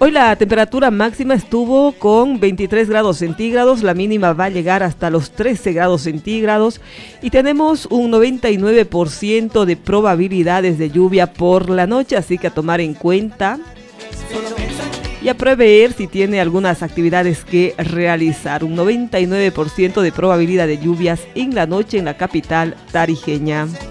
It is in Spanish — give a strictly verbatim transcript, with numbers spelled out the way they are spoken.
Hoy la temperatura máxima estuvo con veintitrés grados centígrados, la mínima va a llegar hasta los trece grados centígrados y tenemos un noventa y nueve por ciento de probabilidades de lluvia por la noche, así que a tomar en cuenta y a prever si tiene algunas actividades que realizar. Un noventa y nueve por ciento de probabilidad de lluvias en la noche en la capital tarijeña.